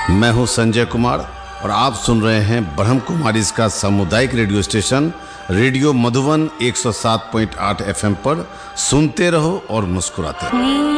मैं हूं संजय कुमार और आप सुन रहे हैं ब्रह्म कुमारी का सामुदायिक radio station radio Madhuban 107.8 FM पर। सुनते रहो और मुस्कुराते रहो।